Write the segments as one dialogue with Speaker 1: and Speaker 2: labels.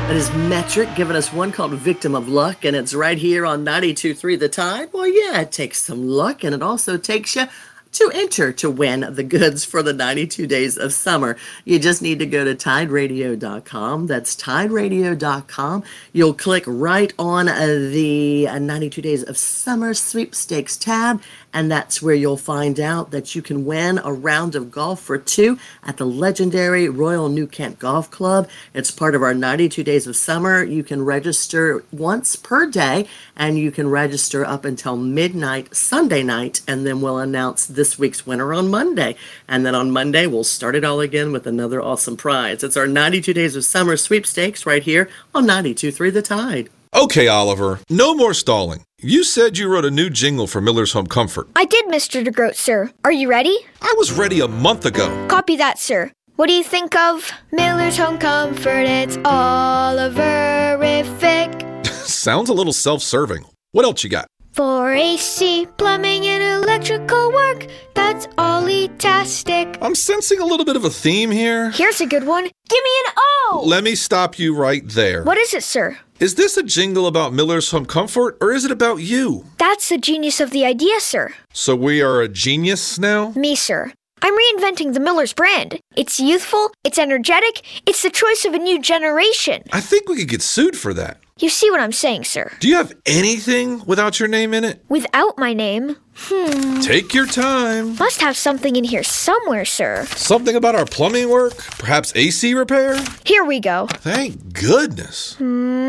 Speaker 1: That is Metric giving us one called Victim of Luck, and it's right here on 92.3 The Tide. Well, yeah, it takes some luck, and it also takes you to enter to win the goods for the 92 days of summer. You just need to go to tideradio.com. That's tideradio.com. You'll click right on the 92 days of summer sweepstakes tab, and that's where you'll find out that you can win a round of golf for two at the legendary Royal New Kent Golf Club. It's part of our 92 days of summer. You can register once per day, and you can register up until midnight Sunday night, and then we'll announce this week's winner on Monday. And then on Monday, we'll start it all again with another awesome prize. It's our 92 days of summer sweepstakes right here on 92.3 The Tide.
Speaker 2: Okay, Oliver, no more stalling. You said you wrote a new jingle for Miller's Home Comfort.
Speaker 3: I did, Mr. DeGroat, sir. Are you ready?
Speaker 2: I was ready a month ago.
Speaker 3: Copy that, sir. What do you think of Miller's Home Comfort? It's Oliverific.
Speaker 2: Sounds a little self-serving. What else you got?
Speaker 3: For AC, plumbing, and electrical work, that's Ollie-tastic.
Speaker 2: I'm sensing a little bit of a theme here.
Speaker 3: Here's a good one. Give me an O!
Speaker 2: Let me stop you right there.
Speaker 3: What is it, sir?
Speaker 2: Is this a jingle about Miller's Home Comfort, or is it about you?
Speaker 3: That's the genius of the idea, sir.
Speaker 2: So we are a genius now?
Speaker 3: Me, sir. I'm reinventing the Miller's brand. It's youthful, it's energetic, it's the choice of a new generation.
Speaker 2: I think we could get sued for that.
Speaker 3: You see what I'm saying, sir.
Speaker 2: Do you have anything without your name in it?
Speaker 3: Without my name?
Speaker 2: Take your time.
Speaker 3: Must have something in here somewhere, sir.
Speaker 2: Something about our plumbing work? Perhaps AC repair?
Speaker 3: Here we go.
Speaker 2: Thank goodness.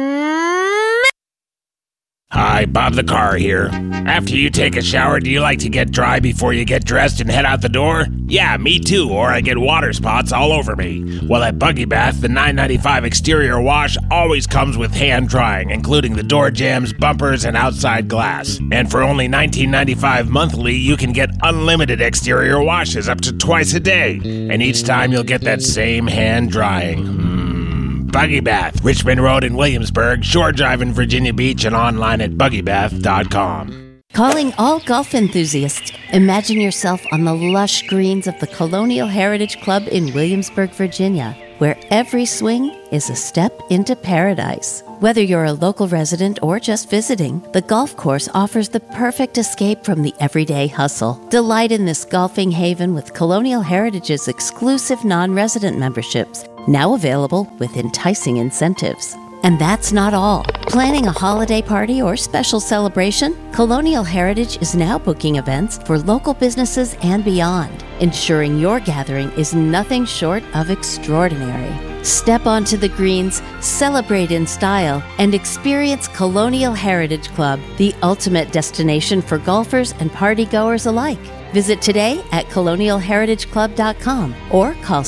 Speaker 4: Hi, Bob the Car here. After you take a shower, do you like to get dry before you get dressed and head out the door? Yeah, me too, or I get water spots all over me. Well, at Buggy Bath, the $9.95 exterior wash always comes with hand drying, including the door jambs, bumpers, and outside glass. And for only $19.95 monthly, you can get unlimited exterior washes up to twice a day. And each time you'll get that same hand drying. Buggy Bath, Richmond Road in Williamsburg, Shore Drive in Virginia Beach, and online at buggybath.com.
Speaker 5: Calling all golf enthusiasts. Imagine yourself on the lush greens of the Colonial Heritage Club in Williamsburg, Virginia, where every swing is a step into paradise. Whether you're a local resident or just visiting, the golf course offers the perfect escape from the everyday hustle. Delight in this golfing haven with Colonial Heritage's exclusive non-resident memberships, now available with enticing incentives. And that's not all. Planning a holiday party or special celebration? Colonial Heritage is now booking events for local businesses and beyond, ensuring your gathering is nothing short of extraordinary. Step onto the greens, celebrate in style, and experience Colonial Heritage Club, the ultimate destination for golfers and partygoers alike. Visit today at colonialheritageclub.com or call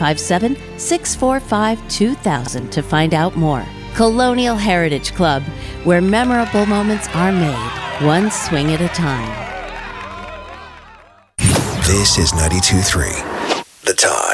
Speaker 5: 757-645-2000 to find out more. Colonial Heritage Club, where memorable moments are made, one swing at a time.
Speaker 6: This is 92.3 The Tide.